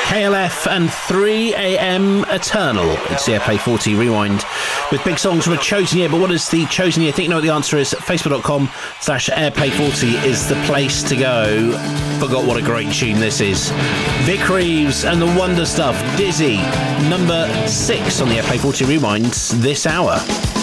KLF and 3am Eternal. It's the Airplay 40 Rewind with big songs from a chosen year. But what is the chosen year? I think you know what the answer is. Facebook.com/Airplay 40 is the place to go. Forgot what a great tune this is. Vic Reeves and the Wonder Stuff. Dizzy, number 6 on the Airplay 40 Rewinds this hour.